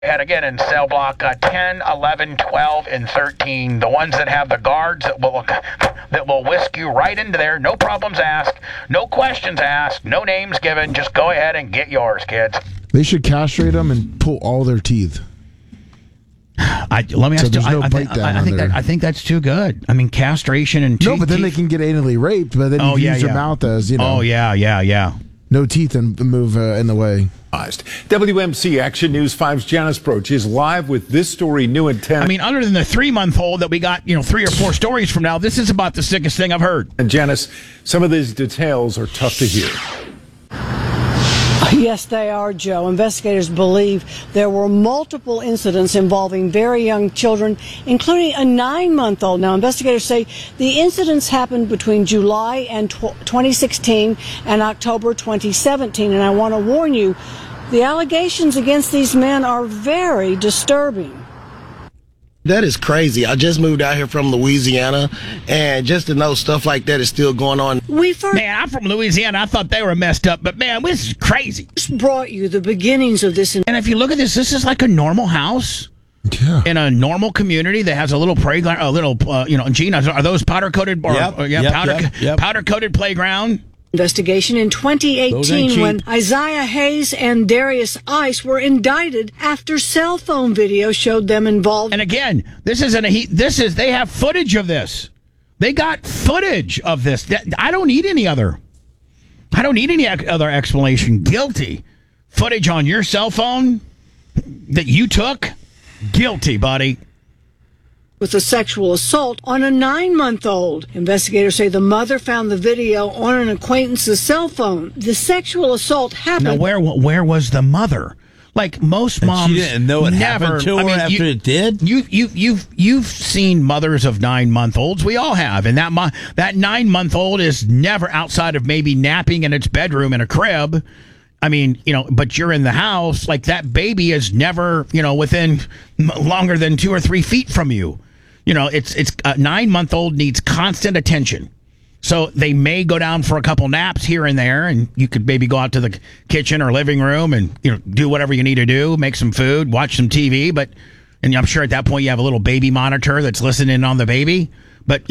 And again, in cell block 10, 11, 12, and 13, the ones that have the guards that will whisk you right into there, no problems asked, no questions asked, no names given. Just go ahead and get yours, kids. They should castrate them and pull all their teeth. Let me ask you. I think that's too good. I mean, castration and teeth. No, but then they can get anally raped. But then you can use their mouth as Oh yeah. No teeth and move in the way. WMC Action News 5's Janice Broach is live with this story, new in 10. I mean, other than the 3-month-old that we got, 3 or 4 stories from now, this is about the sickest thing I've heard. And Janice, some of these details are tough to hear. Yes, they are, Joe. Investigators believe there were multiple incidents involving very young children, including a 9-month-old. Now, investigators say the incidents happened between July and 2016 and October 2017. And I want to warn you, the allegations against these men are very disturbing. That is crazy. I just moved out here from Louisiana, and just to know stuff like that is still going on. Man, I'm from Louisiana. I thought they were messed up, but man, this is crazy. Just brought you the beginnings of this. And if you look at this is like a normal house. Yeah. In a normal community that has a little playground, Gene, are those powder-coated? Powder-coated playground? Investigation in 2018 when Isaiah Hayes and Darius Ice were indicted after cell phone video showed them involved. And again, they have footage of this. They got footage of this. I don't need any other explanation. Guilty. Footage on your cell phone that you took? Guilty, buddy. With a sexual assault on a 9-month-old. Investigators say the mother found the video on an acquaintance's cell phone. The sexual assault happened. Now, where was the mother? Like most moms, she didn't know it happened to her after it did. You've seen mothers of 9-month-olds. We all have, and that 9-month-old is never outside of maybe napping in its bedroom in a crib. I mean, but you're in the house. Like that baby is never, within longer than 2 or 3 feet from you. It's a 9-month-old needs constant attention. So they may go down for a couple naps here and there, and you could maybe go out to the kitchen or living room and do whatever you need to do, make some food, watch some TV. And I'm sure at that point you have a little baby monitor that's listening on the baby. But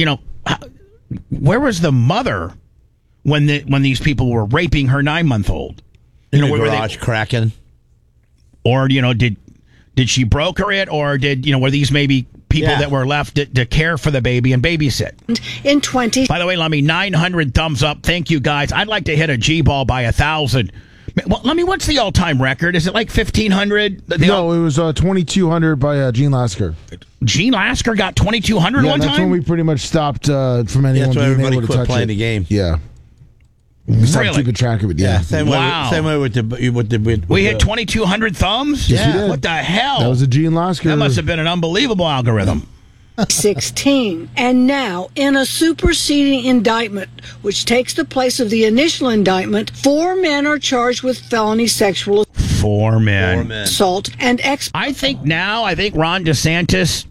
where was the mother when these people were raping her 9-month-old? In the garage cracking, or did she broker it, or were these maybe people that were left to care for the baby and babysit? In 20. By the way, Lummy, 900 thumbs up. Thank you, guys. I'd like to hit a G-ball by 1,000. Well, Lummy, what's the all-time record? Is it like 1,500? No, it was 2,200 by Gene Lasker. Gene Lasker got 2,200 one time? That's when we pretty much stopped from anyone being able to touch playing it. The game. Yeah. We stopped keeping track of it. Yeah. Same way with the. We hit 2,200 thumbs. Yes, we did. What the hell? That was a Gene Lasker. That must have been an unbelievable algorithm. 16. And now, in a superseding indictment, which takes the place of the initial indictment, 4 men are charged with felony sexual 4 men. Assault and I think Ron DeSantis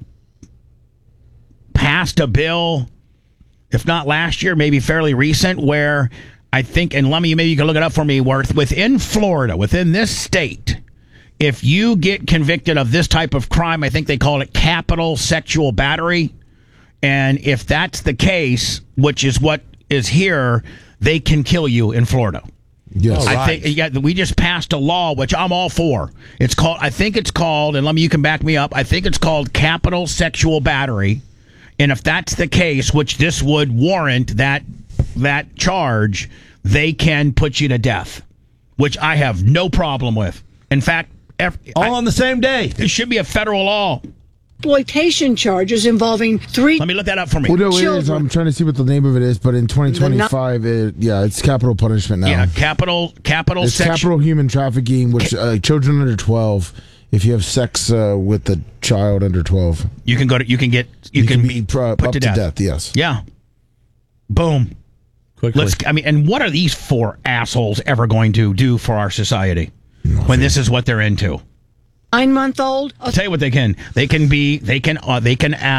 passed a bill, if not last year, maybe fairly recent, where I think, and Lummy, maybe you can look it up for me, Worth, within Florida, within this state, if you get convicted of this type of crime, I think they call it capital sexual battery. And if that's the case, which is what is here, they can kill you in Florida. Yes. I think we just passed a law, which I'm all for. I think it's called, and Lummy, you can back me up, I think it's called capital sexual battery. And if that's the case, which this would warrant that charge, they can put you to death, which I have no problem with. In fact, all on the same day. It should be a federal law. Exploitation charges involving 3. Let me look that up for me. Well, no, it is. I'm trying to see what the name of it is, but in 2025, it's capital punishment now. Yeah, capital. It's capital human trafficking, which children under 12. If you have sex with a child under 12, you can be put up to death. Yes. Yeah. Boom. Quickly. And what are these 4 assholes ever going to do for our society when this is what they're into? 9-month-old. I'll tell you what they can. They can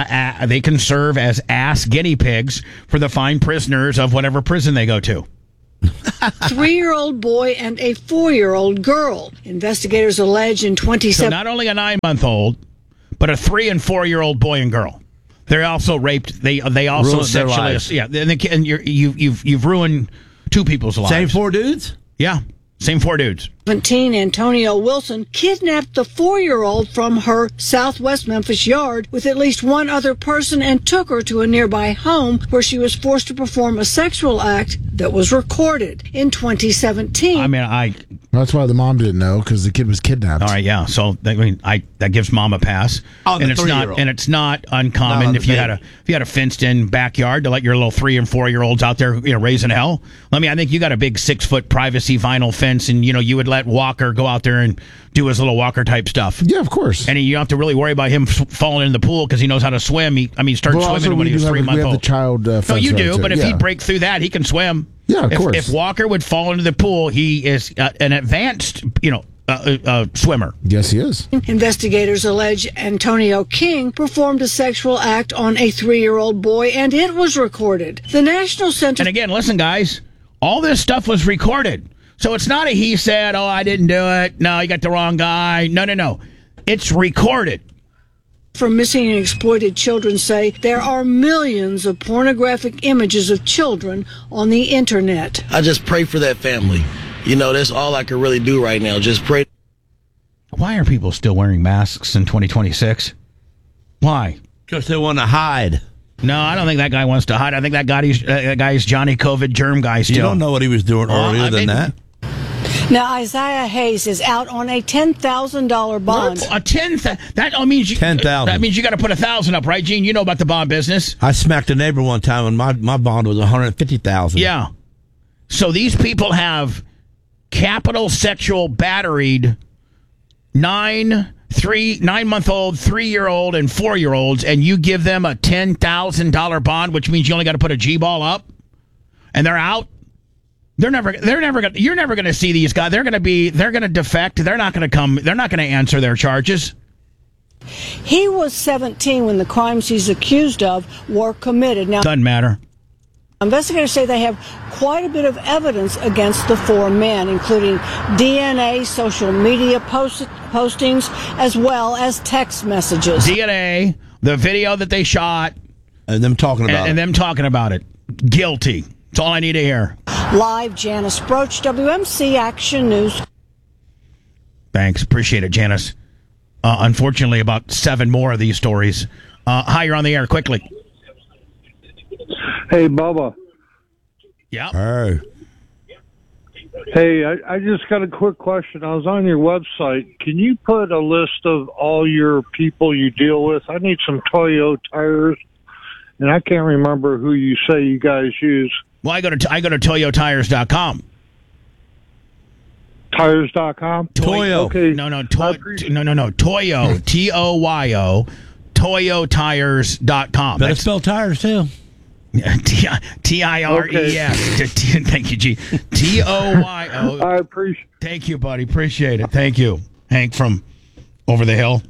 serve as ass guinea pigs for the fine prisoners of whatever prison they go to. 3-year-old boy and a 4-year-old girl. Investigators allege in So 2017. not only a 9-month-old, but a 3 and 4-year-old boy and girl. They're also raped. They also Ruined their sexually. lives. Yeah, and you've ruined 2 people's lives. Same 4 dudes? Yeah, same 4 dudes. Antonio Wilson kidnapped the 4-year-old from her southwest Memphis yard with at least one other person and took her to a nearby home where she was forced to perform a sexual act that was recorded in 2017. I mean, That's why the mom didn't know, because the kid was kidnapped. all right, yeah. So that gives mom a pass, On the and it's 3-year-old. not uncommon Not on if the you had a fenced-in backyard to let your little 3 and 4-year-olds out there, raising hell. I think you got a big 6-foot privacy vinyl fence, and you would let Walker go out there and do his little Walker type stuff. Yeah, of course. And you don't have to really worry about him falling in the pool because he knows how to swim. He started Well, also, swimming when we he was do have- 3 we months have the old. child No, fence you right do, too. but if Yeah. he'd break through that, he can swim. Yeah, of if, course. If Walker would fall into the pool, he is an advanced, swimmer. Yes, he is. Investigators allege Antonio King performed a sexual act on a 3-year-old boy, and it was recorded. The National Center And again, listen, guys, all this stuff was recorded. So it's not a he said, oh, I didn't do it. No, you got the wrong guy. No. It's recorded. for Missing and Exploited Children say there are millions of pornographic images of children on the internet. I just pray for that family. That's all I can really do right now. Just pray. Why are people still wearing masks in 2026? Why? Because they want to hide. No, I don't think that guy wants to hide. I think that guy's Johnny COVID germ guy still. You don't know what he was doing earlier than that. Now, Isaiah Hayes is out on a $10,000 bond. A 10,000. That means you. 10,000. That means you got to put 1,000 up, right, Gene? You know about the bond business. I smacked a neighbor one time, and my bond was $150,000. Yeah. So these people have capital sexual batteried 9-month-old, 3-year-old, and 4-year-olds, and you give them a $10,000 bond, which means you only got to put a G-ball up, and they're out. You're never going to see these guys. They're going to defect. They're not going to come. They're not going to answer their charges. He was 17 when the crimes he's accused of were committed. Now, Doesn't matter. investigators say they have quite a bit of evidence against the 4 men, including DNA, social media postings, as well as text messages. DNA, the video that they shot, And them talking about and them talking about it. Guilty. That's all I need to hear. Live, Janice Broach, WMC Action News. Thanks. Appreciate it, Janice. Unfortunately, about 7 more of these stories. Hi, you're on the air. Quickly. Hey, Bubba. Yeah. Oh. Hey, I just got a quick question. I was on your website. Can you put a list of all your people you deal with? I need some Toyo tires, and I can't remember who you say you guys use. Well, I go to toyotires.com. Tires.com? Toyo. Okay. No. Toyo. Toyo. Toyotires.com. Better spell tires, too. TIRES. Thank you, G. TOYO. I appreciate. Thank you, buddy. Appreciate it. Thank you. Hank from over the hill.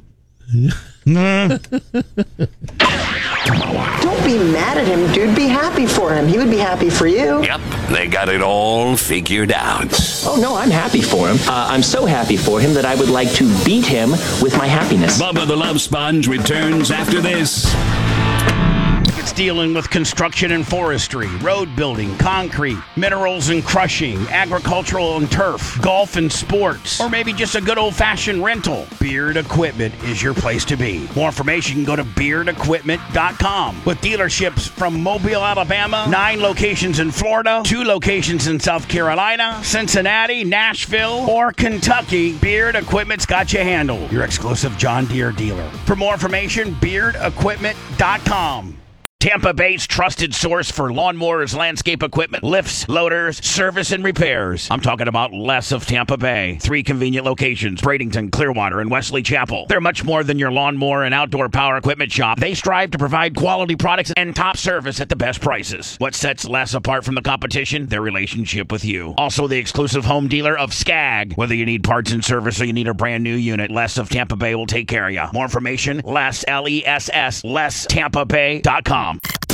Don't be mad at him, dude. Be happy for him. He would be happy for you. Yep, they got it all figured out. Oh, no, I'm happy for him. I'm so happy for him that I would like to beat him with my happiness. Bubba the Love Sponge returns after this. It's dealing with construction and forestry, road building, concrete, minerals and crushing, agricultural and turf, golf and sports, or maybe just a good old-fashioned rental. Beard Equipment is your place to be. More information, you can go to beardequipment.com. With dealerships from Mobile, Alabama, 9 locations in Florida, 2 locations in South Carolina, Cincinnati, Nashville, or Kentucky, Beard Equipment's got you handled. Your exclusive John Deere dealer. For more information, beardequipment.com. Tampa Bay's trusted source for lawnmowers, landscape equipment, lifts, loaders, service, and repairs. I'm talking about Les of Tampa Bay. 3 convenient locations, Bradenton, Clearwater, and Wesley Chapel. They're much more than your lawnmower and outdoor power equipment shop. They strive to provide quality products and top service at the best prices. What sets Les apart from the competition? Their relationship with you. Also the exclusive home dealer of Skag. Whether you need parts and service or you need a brand new unit, Les of Tampa Bay will take care of you. More information, Les, LESS, LesTampaBay.com.